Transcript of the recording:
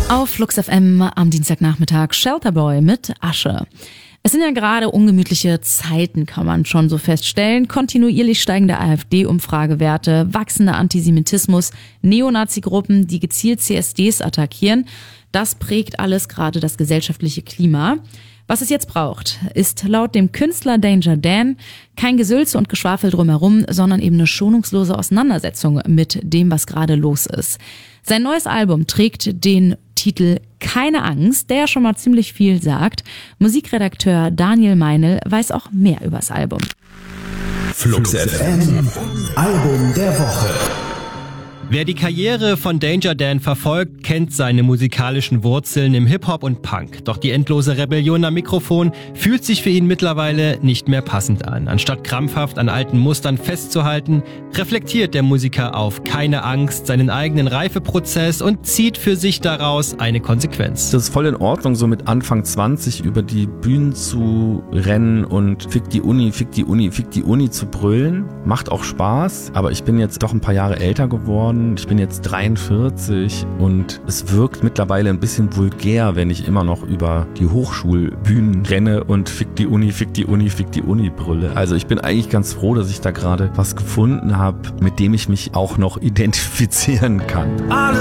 Auf Flux FM am Dienstagnachmittag Shelterboy mit Asche. Es sind ja gerade ungemütliche Zeiten, kann man schon so feststellen. Kontinuierlich steigende AfD-Umfragewerte, wachsender Antisemitismus, Neonazi-Gruppen, die gezielt CSDs attackieren. Das prägt alles gerade das gesellschaftliche Klima. Was es jetzt braucht, ist laut dem Künstler Danger Dan kein Gesülze und Geschwafel drumherum, sondern eben eine schonungslose Auseinandersetzung mit dem, was gerade los ist. Sein neues Album trägt den Titel Keine Angst, der schon mal ziemlich viel sagt. Musikredakteur Daniel Meinl weiß auch mehr übers Album. Flux FM, Album der Woche. Wer die Karriere von Danger Dan verfolgt, kennt seine musikalischen Wurzeln im Hip-Hop und Punk. Doch die endlose Rebellion am Mikrofon fühlt sich für ihn mittlerweile nicht mehr passend an. Anstatt krampfhaft an alten Mustern festzuhalten, reflektiert der Musiker auf Keine Angst seinen eigenen Reifeprozess und zieht für sich daraus eine Konsequenz. Das ist voll in Ordnung, so mit Anfang 20 über die Bühnen zu rennen und Fick die Uni, Fick die Uni, Fick die Uni zu brüllen. Macht auch Spaß, aber ich bin jetzt doch ein paar Jahre älter geworden. Ich bin jetzt 43 und es wirkt mittlerweile ein bisschen vulgär, wenn ich immer noch über die Hochschulbühnen renne und Fick die Uni, Fick die Uni, Fick die Uni brülle. Also ich bin eigentlich ganz froh, dass ich da gerade was gefunden habe, mit dem ich mich auch noch identifizieren kann.